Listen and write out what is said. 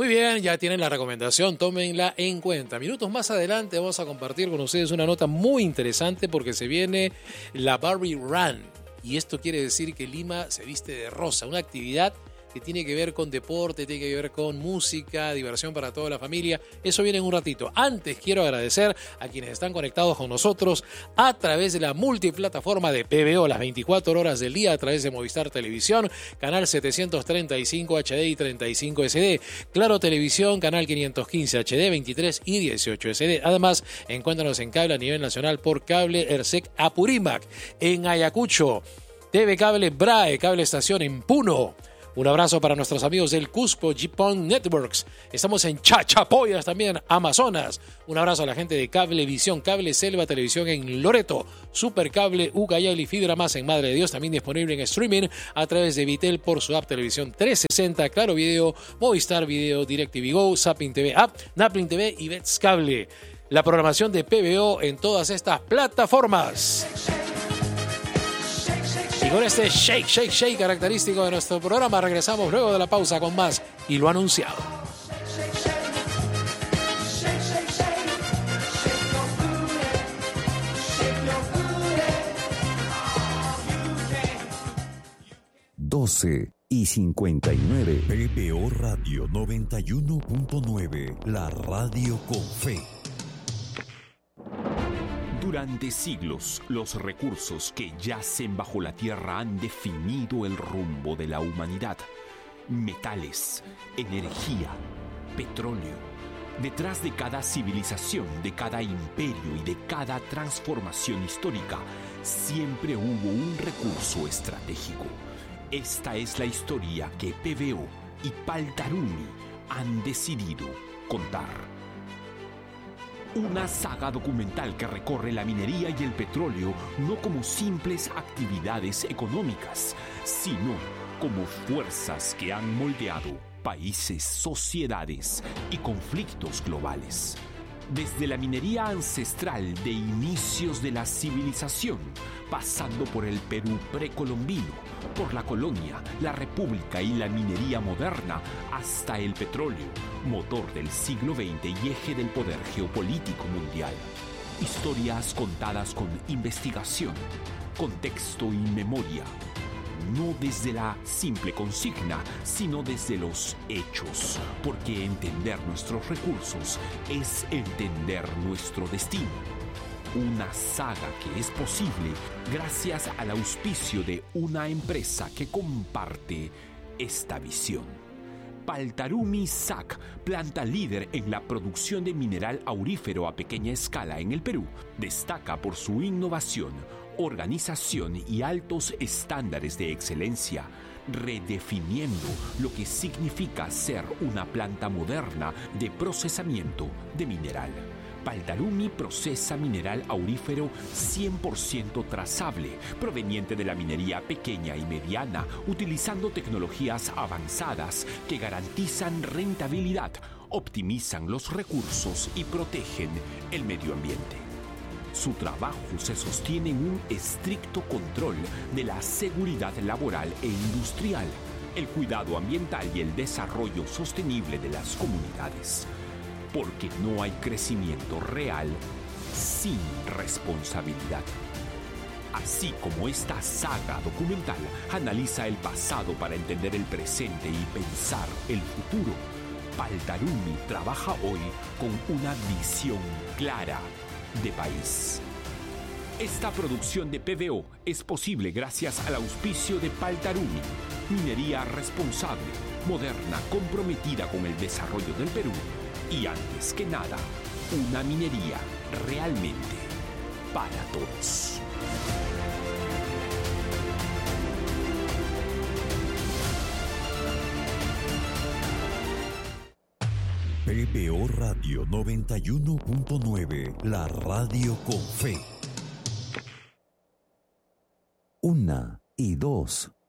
Muy bien, ya tienen la recomendación, tómenla en cuenta. Minutos más adelante vamos a compartir con ustedes una nota muy interesante porque se viene la Barbie Run. Y esto quiere decir que Lima se viste de rosa, una actividad que tiene que ver con deporte, tiene que ver con música, diversión para toda la familia. Eso viene en un ratito. Antes quiero agradecer a quienes están conectados con nosotros a través de la multiplataforma de PBO, las 24 horas del día, a través de Movistar Televisión, canal 735 HD y 35 SD, Claro Televisión, canal 515 HD, 23 y 18 SD. Además, encuéntranos en cable a nivel nacional por Cable ERSEC Apurímac, en Ayacucho, TV Cable BRAE, Cable Estación en Puno. Un abrazo para nuestros amigos del Cusco Gpon Networks. Estamos en Chachapoyas también, Amazonas. Un abrazo a la gente de Cablevisión, Cable Selva Televisión en Loreto, Supercable Ucayali y Fibra Más en Madre de Dios, también disponible en streaming a través de Vitel por su app Televisión 360, Claro Video, Movistar Video, DirecTV Go, Zapping TV App, Napling TV y Bets Cable. La programación de PBO en todas estas plataformas. Y con este shake, shake, shake característico de nuestro programa, regresamos luego de la pausa con más y lo anunciado. y 59. PBO Radio 91.9, la radio con fe. Durante siglos, los recursos que yacen bajo la tierra han definido el rumbo de la humanidad. Metales, energía, petróleo. Detrás de cada civilización, de cada imperio y de cada transformación histórica, siempre hubo un recurso estratégico. Esta es la historia que PBO y Paltarumi han decidido contar. Una saga documental que recorre la minería y el petróleo no como simples actividades económicas, sino como fuerzas que han moldeado países, sociedades y conflictos globales. Desde la minería ancestral de inicios de la civilización, pasando por el Perú precolombino, por la colonia, la república y la minería moderna, hasta el petróleo, motor del siglo XX y eje del poder geopolítico mundial. Historias contadas con investigación, contexto y memoria. No desde la simple consigna, sino desde los hechos, porque entender nuestros recursos es entender nuestro destino. Una saga que es posible gracias al auspicio de una empresa que comparte esta visión. Paltarumi SAC, planta líder en la producción de mineral aurífero a pequeña escala en el Perú, destaca por su innovación, organización y altos estándares de excelencia, redefiniendo lo que significa ser una planta moderna de procesamiento de mineral. Paltarumi procesa mineral aurífero 100% trazable, proveniente de la minería pequeña y mediana, utilizando tecnologías avanzadas que garantizan rentabilidad, optimizan los recursos y protegen el medio ambiente. Su trabajo se sostiene en un estricto control de la seguridad laboral e industrial, el cuidado ambiental y el desarrollo sostenible de las comunidades. Porque no hay crecimiento real sin responsabilidad. Así como esta saga documental analiza el pasado para entender el presente y pensar el futuro, Paltarumi trabaja hoy con una visión clara de país. Esta producción de PBO es posible gracias al auspicio de Paltarumi, minería responsable, moderna, comprometida con el desarrollo del Perú y, antes que nada, una minería realmente para todos. PBO Radio 91.9, la radio con fe. 1 y 2.